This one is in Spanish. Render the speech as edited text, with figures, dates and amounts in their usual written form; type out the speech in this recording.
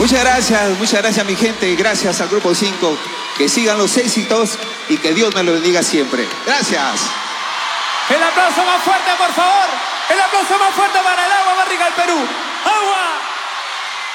Muchas gracias mi gente, gracias al Grupo 5, que sigan los éxitos y que Dios me lo bendiga siempre. Gracias. El aplauso más fuerte, por favor. El aplauso más fuerte para el Agua Barriga del Perú.